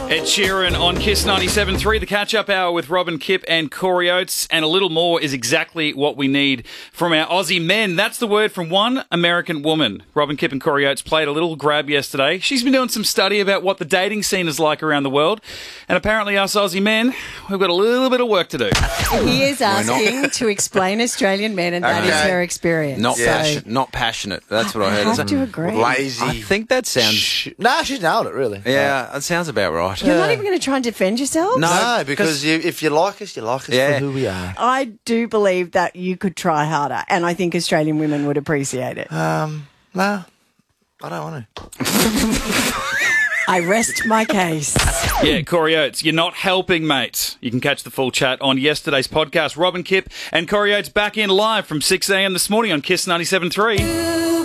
Ed Sheeran on Kiss 97.3, the catch-up hour with Robin Kipp and Corey Oates, and a little more is exactly what we need from our Aussie men. That's the word from one American woman. Robin Kipp and Corey Oates played a little grab yesterday. She's been doing some study about what the dating scene is like around the world, and apparently us Aussie men, we've got a little bit of work to do. He is asking to explain Australian men, and that is her experience. Not passionate. That's what I heard. I have to agree. Lazy. I think that sounds... Nah, she's nailed it, really. Yeah, that sounds about right. You're not even going to try and defend yourself? No, because if you like us, you like us for who we are. I do believe that you could try harder, and I think Australian women would appreciate it. No, I don't want to. I rest my case. Yeah, Corey Oates, you're not helping, mate. You can catch the full chat on yesterday's podcast. Robin Kipp and Corey Oates back in live from 6 a.m. this morning on Kiss 97.3.